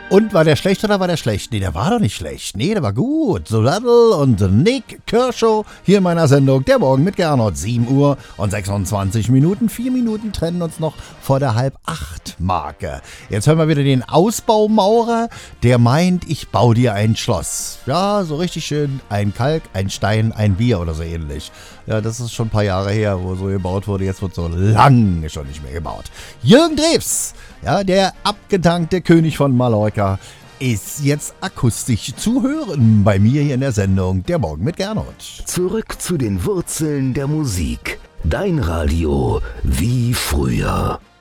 Und war der schlecht oder war der schlecht? Nee, der war doch nicht schlecht. Nee, der war gut. Soladl und Nick Kershaw hier in meiner Sendung. Der Morgen mit Gernot. 7 Uhr und 26 Minuten. 4 Minuten trennen uns noch vor der 7:30-Marke. Jetzt hören wir wieder den Ausbaumaurer, der meint, ich baue dir ein Schloss. Ja, so richtig schön. Ein Kalk, ein Stein, ein Bier oder so ähnlich. Ja, das ist schon ein paar Jahre her, wo so gebaut wurde. Jetzt wird so lange schon nicht mehr gebaut. Jürgen Drews, ja, der abgedankte König von Mallorca, ist jetzt akustisch zu hören bei mir hier in der Sendung Der Morgen mit Gernot. Zurück zu den Wurzeln der Musik. Dein Radio wie früher.